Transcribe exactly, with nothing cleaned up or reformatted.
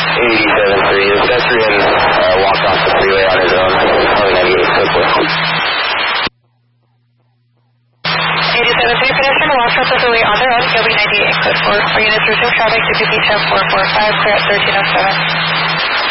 eighty-seven three. The pedestrian uh, walked off the freeway on his own. Probably ninety-eight code four. eighty-seven three, pedestrian walks off the freeway on their own. He'll be ninety-eight code four. Our units resume traffic to P P ten four four five, clear at thirteen oh seven.